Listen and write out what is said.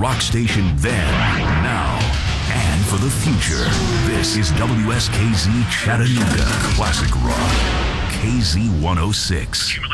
rock station then, now, and for the future. This is WSKZ Chattanooga Classic Rock. KZ 106.